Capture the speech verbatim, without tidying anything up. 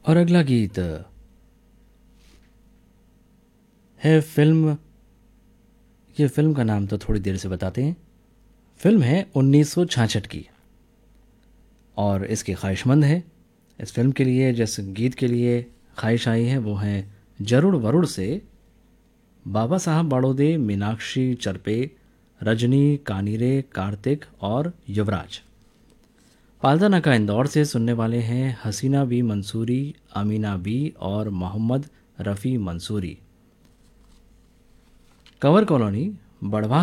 और अगला गीत है फिल्म, ये फिल्म का नाम तो थोड़ी देर से बताते हैं। फिल्म है उन्नीस सौ छियासठ की और इसके ख्वाहिशमंद है। इस फिल्म के लिए जिस गीत के लिए ख्वाहिश आई है वो है जरुड़ वरुड़ से बाबा साहब बाड़ोदे, मीनाक्षी चरपे, रजनी कानीरे, कार्तिक और युवराज। पाल्दा नाका इंदौर से सुनने वाले हैं हसीना बी मंसूरी, अमीना बी और मोहम्मद रफ़ी मंसूरी। कंवर कॉलोनी, बड़वा